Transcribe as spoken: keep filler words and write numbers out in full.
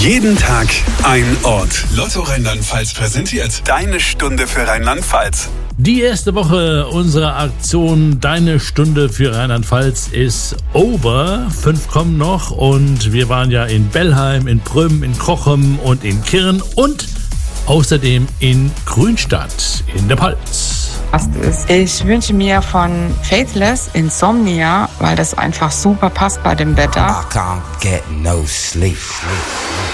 Jeden Tag ein Ort. Lotto Rheinland-Pfalz präsentiert deine Stunde für Rheinland-Pfalz. Die erste Woche unserer Aktion Deine Stunde für Rheinland-Pfalz ist over. Fünf kommen noch und wir waren ja in Bellheim, in Prüm, in Krochem und in Kirn und außerdem in Grünstadt in der Pfalz. Ich wünsche mir von Faithless Insomnia, weil das einfach super passt bei dem Wetter. I can't get no sleep.